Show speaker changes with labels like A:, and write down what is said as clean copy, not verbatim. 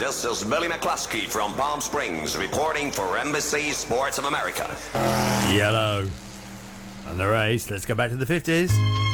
A: This is Billy McCluskey from Palm Springs reporting for Embassy Sports of America.
B: Yellow. And the race. Let's go back to the 50s.